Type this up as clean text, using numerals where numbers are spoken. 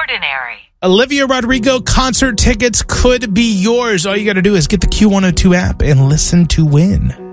ordinary. Olivia Rodrigo concert tickets could be yours. All you got to do is get the Q102 app and listen to win.